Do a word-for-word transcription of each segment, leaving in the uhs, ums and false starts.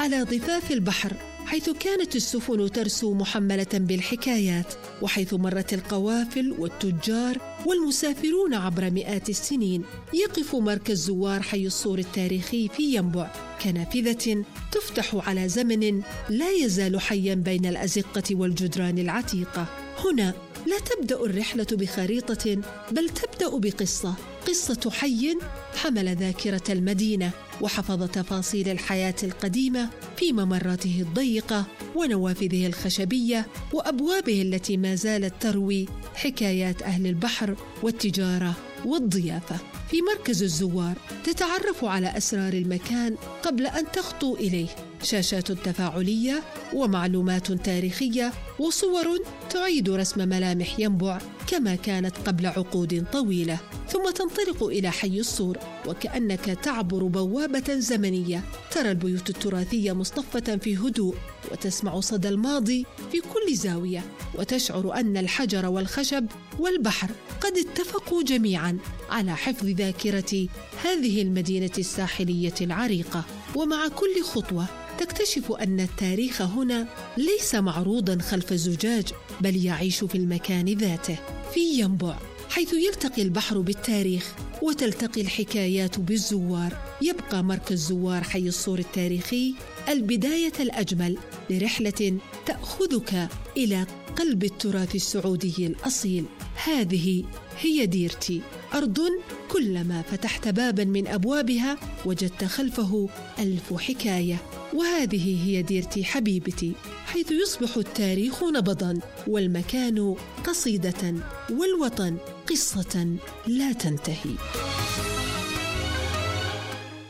على ضفاف البحر، حيث كانت السفن ترسو محملة بالحكايات، وحيث مرت القوافل والتجار والمسافرون عبر مئات السنين، يقف مركز زوار حي الصور التاريخي في ينبع كنافذة تفتح على زمن لا يزال حياً بين الأزقة والجدران العتيقة. هنا لا تبدأ الرحلة بخريطة، بل تبدأ بقصة، قصة حي حمل ذاكرة المدينة وحفظ تفاصيل الحياة القديمة في ممراته الضيقة ونوافذه الخشبية وأبوابه التي ما زالت تروي حكايات أهل البحر والتجارة والضيافة. في مركز الزوار تتعرف على أسرار المكان قبل أن تخطو إليه، شاشات تفاعلية ومعلومات تاريخية وصور تعيد رسم ملامح ينبع كما كانت قبل عقود طويلة، ثم تنطلق إلى حي الصور وكأنك تعبر بوابة زمنية. ترى البيوت التراثية مصطفة في هدوء، وتسمع صدى الماضي في كل زاوية، وتشعر أن الحجر والخشب والبحر قد اتفقوا جميعاً على حفظ ذاكرة هذه المدينة الساحلية العريقة. ومع كل خطوة تكتشف أن التاريخ هنا ليس معروضاً خلف الزجاج، بل يعيش في المكان ذاته. في ينبع، حيث يلتقي البحر بالتاريخ وتلتقي الحكايات بالزوار، يبقى مركز زوار حي الصور التاريخي البداية الأجمل لرحلة تأخذك إلى قلب التراث السعودي الأصيل. هذه هي ديرتي، أرض كلما فتحت باباً من أبوابها وجدت خلفه ألف حكاية. وهذه هي ديرتي حبيبتي، حيث يصبح التاريخ نبضاً والمكان قصيدة والوطن قصة لا تنتهي.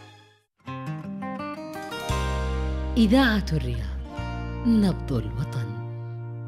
إذاعة الرياض، نبض الوطن.